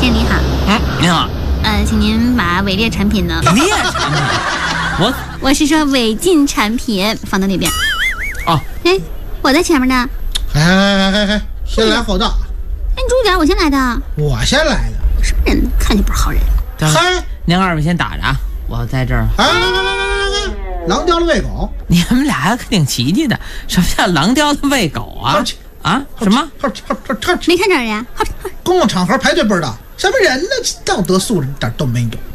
先生您好。 您好。 请您把伪劣产品呢？ 劣产品？ 我是说违禁产品放到那边。 哦， 哎，我在前面呢。 先来后到。 哎，你注意点，我先来的。 我先来的。 什么人？看就不是好人。 嗨， 您二位先打着啊，我在这儿。 狼叼了喂狗。 你们俩可挺奇迹的。什么叫狼叼了喂狗啊？啊？什么？ 没看着人呀？ 公共场合排队不知道什么人呢？道德素质一点都没有。